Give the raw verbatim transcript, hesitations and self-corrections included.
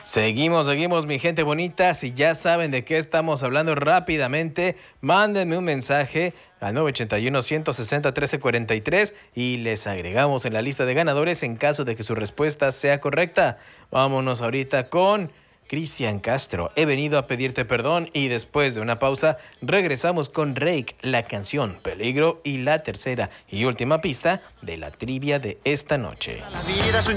Seguimos, seguimos, mi gente bonita. Si ya saben de qué estamos hablando rápidamente, mándenme un mensaje al nueve ocho uno, uno seis cero, uno tres cuatro tres y les agregamos en la lista de ganadores en caso de que su respuesta sea correcta. Vámonos ahorita con Cristian Castro. He venido a pedirte perdón y después de una pausa regresamos con Rake, la canción Peligro y la tercera y última pista de la trivia de esta noche.